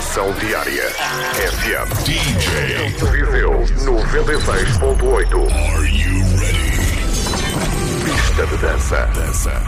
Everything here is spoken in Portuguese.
Emissão diária. FM. DJ. Viseu 96.8. Are you ready? Pista de dança.